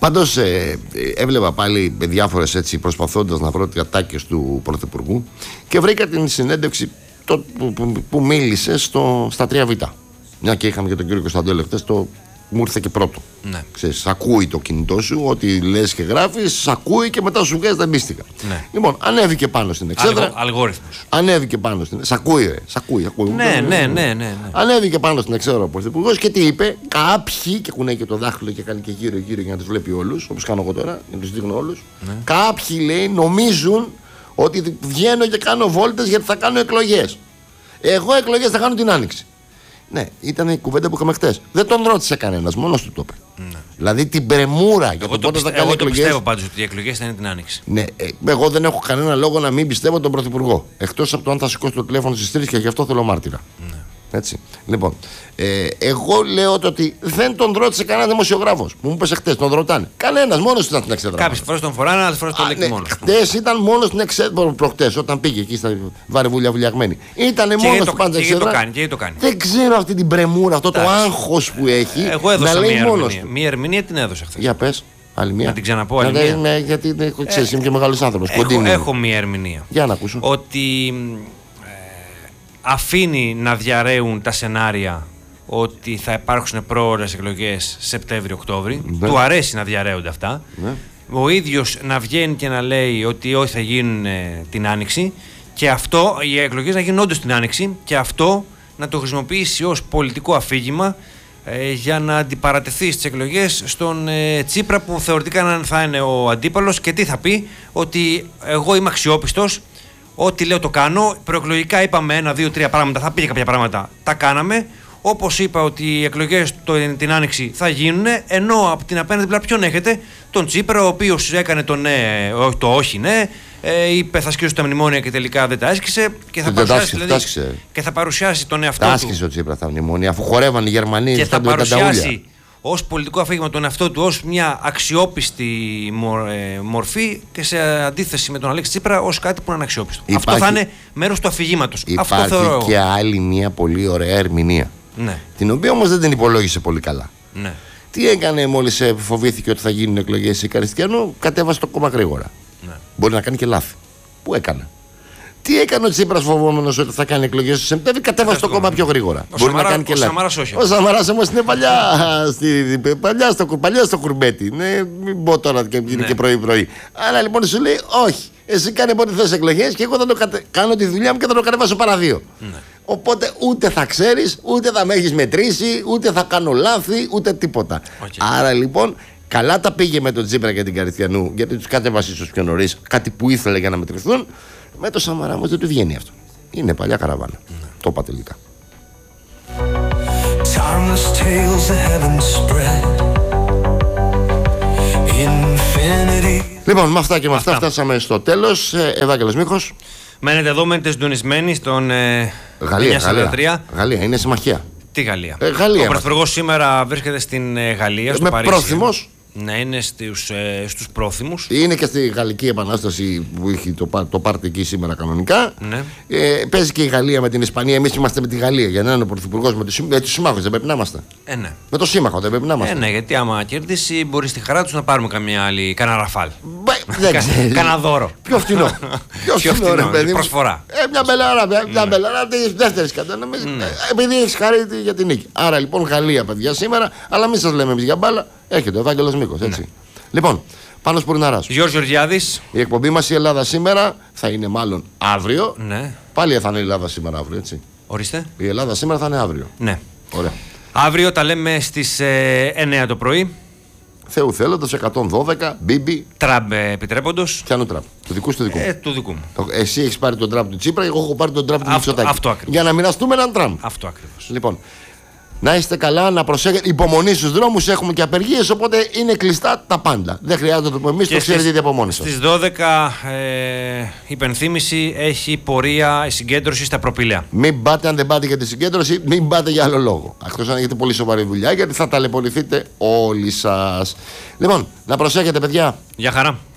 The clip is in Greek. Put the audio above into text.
Πάντως έβλεπα πάλι διάφορες έτσι προσπαθώντας να βρω τις ατάκες του Πρωθυπουργού και βρήκα την συνέντευξη που μίλησε στα 3Β. Μια και είχαμε και τον κύριο Κωνσταντέλο χτες, μου ήρθε και πρώτο. Ναι. Ξέρεις, ακούει το κινητό σου, ό,τι λες και γράφεις, ακούει και μετά σου βγάζει τα αντίστοιχα. Ναι. Λοιπόν, ανέβηκε πάνω στην εξέδρα. Αλγόριθμος. Ανέβηκε πάνω στην. Σ' ακούει. Ναι. Ανέβηκε πάνω στην εξέδρα ο Πρωθυπουργός και τι είπε. Κάποιοι, και κουνάει και το δάχτυλο και κάνει και γύρω-γύρω για να τους βλέπει όλους, όπως κάνω εγώ τώρα, για να τους δείχνω όλους. Ναι. Κάποιοι, λέει, νομίζουν ότι βγαίνω και κάνω βόλτες γιατί θα κάνω εκλογές. Εγώ εκλογές θα κάνω την Άνοιξη. Ναι, ήταν η κουβέντα που είχαμε χτες. Δεν τον ρώτησε κανένας, μόνος του το είπε. Ναι. Δηλαδή την πρεμούρα για το πότε θα κάνει εκλογές. Εγώ το πιστεύω πάντως ότι οι εκλογές θα είναι την Άνοιξη. Ναι, εγώ δεν έχω κανένα λόγο να μην πιστεύω τον Πρωθυπουργό. Εκτός από το αν θα σηκώσει το τηλέφωνο στις 3 και γι' αυτό θέλω μάρτυρα. Ναι. Έτσι. Λοιπόν, εγώ λέω ότι δεν τον ρώτησε κανένα δημοσιογράφος. Μου είπε χτες, τον ρωτάνε. Κανένας, μόνος του ήταν στην εξέδρα. Κάποιες φορές τον φοράνε, άλλες φορές τον λέει μόνος. Χτες ήταν μόνος στην εξέδρα. Προχτές, όταν πήγε εκεί στα βαρεβούλια βουλιαγμένη. Ήτανε μόνος του πάντα στην εξέδρα. Και το κάνει. Δεν ξέρω αυτή την πρεμούρα, αυτό το άγχος που έχει. Εγώ έδωσα μία ερμηνεία, την έδωσα χτες. Για πες. Άλλη μία. Να την ξαναπώ άλλη μία. Ναι, γιατί ξέρεις, είμαι και μεγάλος άνθρωπος. Έχω μία ερμηνεία. Για να ακούσω. Ότι αφήνει να διαρρέουν τα σενάρια ότι θα υπάρξουν πρόορες εκλογές Σεπτέμβριο-Οκτώβρη. Ναι. Του αρέσει να διαρρέονται αυτά. Ναι. Ο ίδιος να βγαίνει και να λέει ότι όχι, θα γίνουν την Άνοιξη και αυτό, οι εκλογές να γίνουν όντως την Άνοιξη και αυτό να το χρησιμοποιήσει ως πολιτικό αφήγημα για να αντιπαρατεθεί στις εκλογές στον Τσίπρα που θεωρητικά θα είναι ο αντίπαλος και τι θα πει, ότι εγώ είμαι αξιόπιστος. Ό,τι λέω το κάνω. Προεκλογικά είπαμε 1, 2, 3 πράγματα. Θα πήγε κάποια πράγματα. Τα κάναμε. Όπως είπα ότι οι εκλογές την Άνοιξη θα γίνουν. Ενώ από την απέναντι πλευρά ποιον έχετε? Τον Τσίπρα, ο οποίος έκανε το ναι, το όχι ναι. Είπε θα σκίσω τα μνημόνια και τελικά δεν τα άσκησε. Και θα παρουσιάσει, και θα παρουσιάσει τον εαυτό του. Τα άσκησε ο Τσίπρα τα μνημόνια, αφού χορεύαν οι Γερμανοί. Και θα παρουσιάσει ως πολιτικό αφήγημα τον εαυτό του ως μια αξιόπιστη μορφή και σε αντίθεση με τον Αλέξη Τσίπρα ως κάτι που είναι αναξιόπιστο. Αυτό θα είναι μέρος του αφηγήματος. Υπάρχει και άλλη μια πολύ ωραία ερμηνεία. Ναι. Την οποία όμως δεν την υπολόγισε πολύ καλά. Ναι. Τι έκανε μόλις φοβήθηκε ότι θα γίνουν εκλογές η Καριστιανού? Κατέβασε το κόμμα γρήγορα. Ναι. Μπορεί να κάνει και λάθη. Πού έκανε? Τι έκανε ο Τσίπρας φοβόμενος ότι θα κάνει εκλογές στο Σεπτέμβρη? Κατέβασε το κόμμα πιο γρήγορα. Μπορεί να κάνει και λάθη. Ο Σαμαράς όμως είναι παλιά στο κουρμπέτι. Ναι, μην πω τώρα και είναι και πρωί-πρωί. Άρα λοιπόν σου λέει όχι. Εσύ κάνε πότε θες εκλογές και εγώ θα κάνω τη δουλειά μου και θα το κατεβάσω παρά 2. Ναι. Οπότε ούτε θα ξέρεις, ούτε θα με έχεις μετρήσει, ούτε θα κάνω λάθη, ούτε τίποτα. Άρα λοιπόν καλά τα πήγε με τον Τσίπρα και την Καριστιανού, γιατί τους κατέβασε ίσως πιο νωρίς, κάτι που ήθελε για να μετρηθούν. Με το Σαμαρά όμως δεν του βγαίνει αυτό. Είναι παλιά καραβάνα. Το είπα τελικά. Λοιπόν, με αυτά και με αυτά φτάσαμε στο τέλος. Ευάγγελος Μίχος. Μένετε εδώ, μένετε συντονισμένοι στον Γαλλία, είναι συμμαχία. Τι Γαλλία? Γαλλία. Ο Πρωθυπουργός σήμερα βρίσκεται στην Γαλλία, στο Παρίσι. Πρόθυμος. Ναι, είναι στους πρόθυμους. Είναι και στη Γαλλική Επανάσταση που έχει το πάρτι εκεί σήμερα κανονικά. Ναι. Παίζει και η Γαλλία με την Ισπανία. Εμείς είμαστε με τη Γαλλία. Για να είναι ο Πρωθυπουργός με τους συμμάχους, δεν πρέπει να είμαστε? Ναι. Με το σύμμαχο δεν πρέπει να είμαστε? Ναι, γιατί άμα κερδίσει, μπορεί στη χαρά τους να πάρουμε κανένα ραφάλ. Δεν ξέρω. Κανένα δώρο. Πιο φθηνό. Πιο φθηνό, παιδί. Προσφορά. Μια μπελάρα τη δεύτερη κατανομή. Επειδή έχει χαρεί για την νίκη. Άρα λοιπόν Γαλλία, παιδιά, σήμερα, αλλά μην σας λέμε εμείς για μπάλα. Έρχεται ο Ευάγγελος Μίχος, έτσι. Ναι. Λοιπόν, Πάνος Πουρναράς. Γιώργος Γεωργιάδης. Η εκπομπή μας η Ελλάδα σήμερα θα είναι μάλλον αύριο. Ναι. Πάλι θα είναι η Ελλάδα σήμερα αύριο, έτσι. Ορίστε. Η Ελλάδα σήμερα θα είναι αύριο. Ναι. Ωραία. Αύριο τα λέμε στις 9 το πρωί. Θεού θέλοντος, 112, Μπίμπι. Τραμπ επιτρέποντος. Ποιανού Τραμπ? Του δικού σου, του δικού μου? Του δικού μου. Εσύ έχεις πάρει τον Τραμπ του Τσίπρα, εγώ έχω πάρει τον Τραμπ του Μητσοτάκη. Αυτό ακριβώς. Για να μοιραστούμε έναν Τραμπ. Αυτό ακριβώς. Λοιπόν. Να είστε καλά, να προσέχετε. Υπομονή στους δρόμους, έχουμε και απεργίες, οπότε είναι κλειστά τα πάντα. Δεν χρειάζεται να το πούμε εμείς, το ξέρετε ήδη από μόνοι σας. Στις 12 υπενθύμηση έχει πορεία η συγκέντρωση στα Προπήλαια. Μην πάτε, αν δεν πάτε για τη συγκέντρωση, μην πάτε για άλλο λόγο. Εκτός αν έχετε πολύ σοβαρή δουλειά, γιατί θα ταλαιπωρηθείτε όλοι σας. Λοιπόν, να προσέχετε, παιδιά. Γεια χαρά.